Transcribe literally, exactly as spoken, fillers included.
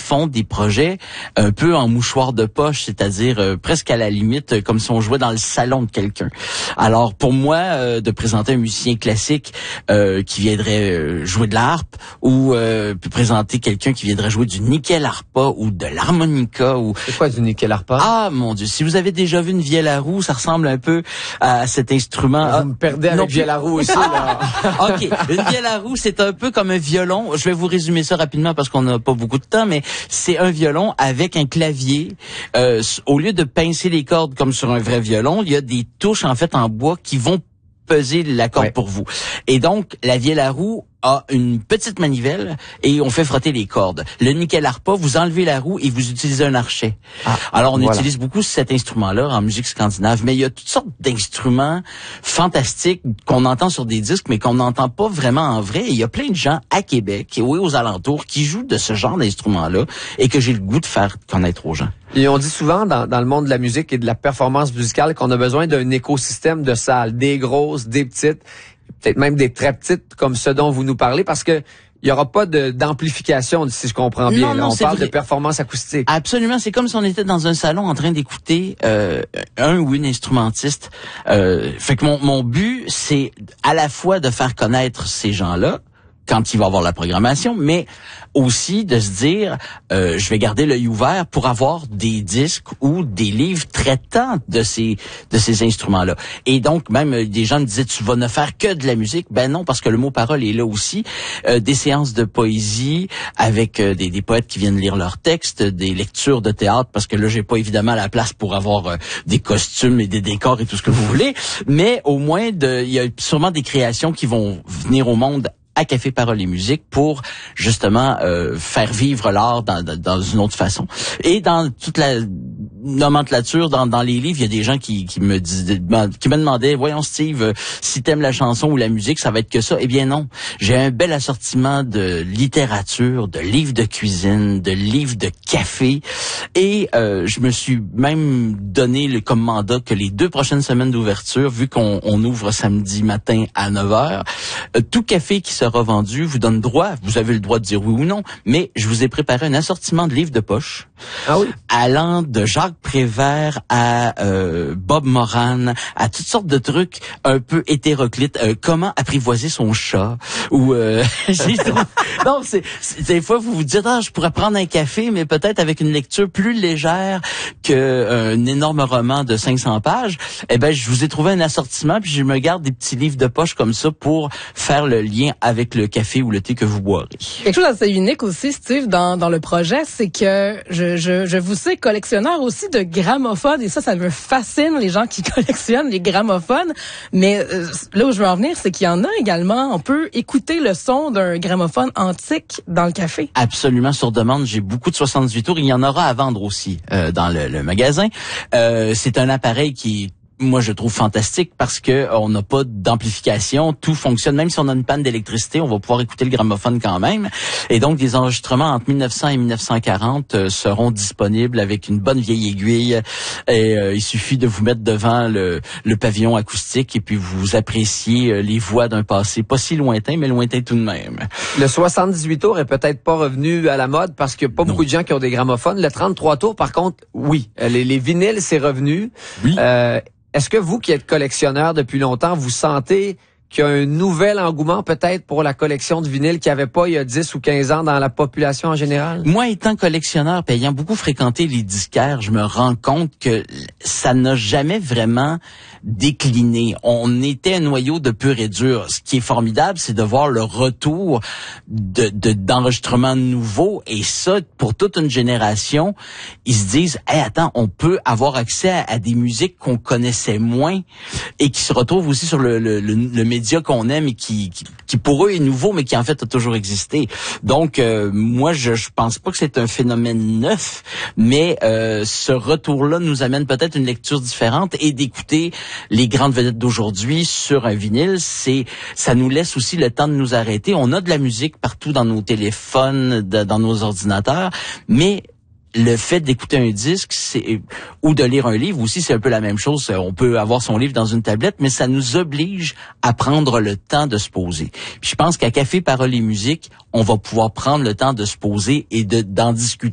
font des projets un peu en mouchoir de poche, c'est-à-dire euh, presque à la limite euh, comme si on jouait dans le salon de quelqu'un. Alors pour moi, euh, de présenter un musicien classique euh, qui viendrait euh, jouer de la harpe ou euh, présenter quelqu'un qui viendrait jouer du nickel harpa ou de l'harmonica ou c'est quoi du nickel harpa? Ah mon Dieu, si vous avez déjà vu une vielle à roue, ça ressemble un peu à cet instrument. Vous ah, me perdez avec vielle à roue aussi là. OK, une vielle à roue, c'est un peu comme un violon. Je vais vous résumer ça rapidement parce qu'on n'a pas beaucoup de temps, mais c'est un violon avec un clavier. Euh, au lieu de pincer les cordes comme sur un vrai violon, il y a des touches en fait en bois qui vont peser la corde ouais. pour vous. Et donc, la vielle à roue a une petite manivelle et on fait frotter les cordes. Le nickel harpa, vous enlevez la roue et vous utilisez un archet. Ah, Alors, on voilà. utilise beaucoup cet instrument-là en musique scandinave, mais il y a toutes sortes d'instruments fantastiques qu'on entend sur des disques, mais qu'on n'entend pas vraiment en vrai. Et il y a plein de gens à Québec et oui, aux alentours qui jouent de ce genre d'instrument-là et que j'ai le goût de faire connaître aux gens. Et on dit souvent dans, dans le monde de la musique et de la performance musicale qu'on a besoin d'un écosystème de salles, des grosses, des petites, peut-être même des très petites comme ce dont vous nous parlez, parce que il y aura pas de d'amplification, si je comprends bien. Non, non, Là, on parle vrai. de performance acoustique. Absolument, c'est comme si on était dans un salon en train d'écouter euh, un ou une instrumentiste. Euh, fait que mon, mon but, c'est à la fois de faire connaître ces gens-là, quand il va avoir la programmation, mais aussi de se dire, euh, je vais garder l'œil ouvert pour avoir des disques ou des livres traitant de ces de ces instruments-là. Et donc, même euh, des gens me disaient, tu vas ne faire que de la musique. Ben non, parce que le mot parole est là aussi. Euh, des séances de poésie avec euh, des, des poètes qui viennent lire leurs textes, des lectures de théâtre, parce que là, j'ai pas évidemment la place pour avoir euh, des costumes et des décors et tout ce que vous voulez, mais au moins, de, il y a sûrement des créations qui vont venir au monde à Café Parole et Musique pour justement euh, faire vivre l'art dans, dans, dans une autre façon. Et dans toute la nomenclature, dans, dans les livres, il y a des gens qui, qui me disent, qui me demandaient, voyons Steve, si t'aimes la chanson ou la musique, ça va être que ça. Eh bien non, j'ai un bel assortiment de littérature, de livres de cuisine, de livres de café, et euh, je me suis même donné le comme mandat que les deux prochaines semaines d'ouverture, vu qu'on on ouvre samedi matin à neuf heures, euh, tout café qui sera vendu vous donne droit, vous avez le droit de dire oui ou non, mais je vous ai préparé un assortiment de livres de poche, ah oui, allant de Jacques Prévert à euh, Bob Moran, à toutes sortes de trucs un peu hétéroclites, euh, comment apprivoiser son chat, ou euh, j'ai non, c'est, c'est des fois vous vous dites ah je pourrais prendre un café, mais peut-être avec une lecture plus légère que euh, un énorme roman de cinq cents pages. Eh ben je vous ai trouvé un assortiment, puis je me garde des petits livres de poche comme ça pour faire le lien avec le café ou le thé que vous boirez. Quelque chose d'assez unique aussi, Steve, dans dans le projet, c'est que je je je vous sais collectionneur aussi de gramophones, et ça ça me fascine, les gens qui collectionnent les gramophones, mais euh, là où je veux en venir, c'est qu'il y en a également, on peut écouter le son d'un gramophone antique dans le café. Absolument, sur demande, j'ai beaucoup de soixante-dix-huit tours, il y en aura à vendre aussi euh, dans le, le magasin. Euh, c'est un appareil qui moi je trouve fantastique parce que on n'a pas d'amplification, tout fonctionne, même si on a une panne d'électricité, on va pouvoir écouter le gramophone quand même. Et donc des enregistrements entre mille neuf cents et mille neuf cent quarante euh, seront disponibles avec une bonne vieille aiguille, et euh, il suffit de vous mettre devant le, le pavillon acoustique et puis vous appréciez euh, les voix d'un passé pas si lointain, mais lointain tout de même. Le soixante-dix-huit tours est peut-être pas revenu à la mode parce qu'il y a pas non. beaucoup de gens qui ont des gramophones. Le trente-trois tours, par contre, oui. Les, les vinyles, c'est revenu. Oui. Euh, Est-ce que vous, qui êtes collectionneur depuis longtemps, vous sentez qu'il y a un nouvel engouement peut-être pour la collection de vinyles qu'il n'y avait pas il y a dix ou quinze ans dans la population en général? Moi, étant collectionneur et ayant beaucoup fréquenté les disquaires, je me rends compte que ça n'a jamais vraiment décliné. On était un noyau de pur et dur. Ce qui est formidable, c'est de voir le retour de, de d'enregistrements nouveaux, et ça, pour toute une génération, ils se disent, hey, attends, on peut avoir accès à, à des musiques qu'on connaissait moins et qui se retrouvent aussi sur le, le, le, le média qu'on aime et qui, qui, qui pour eux est nouveau, mais qui en fait a toujours existé. Donc, euh, moi, je, je pense pas que c'est un phénomène neuf, mais euh, ce retour-là nous amène peut-être une lecture différente, et d'écouter les grandes vedettes d'aujourd'hui sur un vinyle, c'est, ça nous laisse aussi le temps de nous arrêter. On a de la musique partout dans nos téléphones, de, dans nos ordinateurs, mais le fait d'écouter un disque, c'est, ou de lire un livre aussi, c'est un peu la même chose. On peut avoir son livre dans une tablette, mais ça nous oblige à prendre le temps de se poser. Puis je pense qu'à Café Parole et Musique, on va pouvoir prendre le temps de se poser et de, d'en discuter